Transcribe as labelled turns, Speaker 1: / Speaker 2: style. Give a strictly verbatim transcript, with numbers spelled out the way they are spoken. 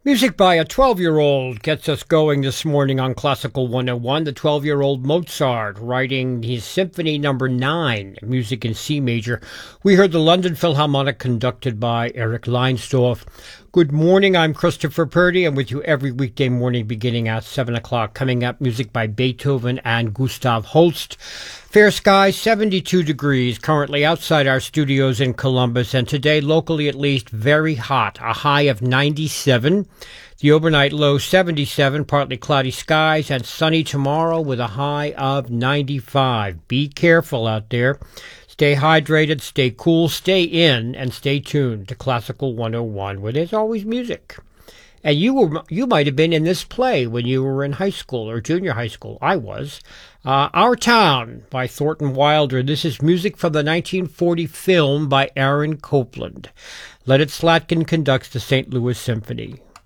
Speaker 1: Music by a twelve-year-old gets us going this morning on Classical one oh one. The twelve-year-old Mozart writing his Symphony Number nine, music in C major. We heard the London Philharmonic conducted by Eric Leinsdorf. Good morning, I'm Christopher Purdy. I'm with you every weekday morning beginning at seven o'clock. Coming up, music by Beethoven and Gustav Holst. Fair skies, seventy-two degrees, currently outside our studios in Columbus, and today, locally at least, very hot, a high of ninety-seven. The overnight low, seventy-seven, partly cloudy skies, and sunny tomorrow with a high of ninety-five. Be careful out there. Stay hydrated, stay cool, stay in, and stay tuned to Classical one oh one, where there's always music. And you were you might have been in this play when you were in high school or junior high school. I was. Uh, Our Town by Thornton Wilder. This is music from the nineteen forty film by Aaron Copland. Leonard Slatkin conducts the Saint Louis Symphony.